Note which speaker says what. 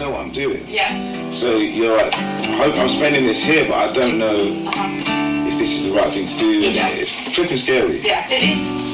Speaker 1: know what I'm doing.
Speaker 2: Yeah.
Speaker 1: So you're like, I hope I'm spending this here, but I don't know if this is the right thing to do. And
Speaker 2: Yeah.
Speaker 1: it's flipping scary.
Speaker 2: Yeah, it is.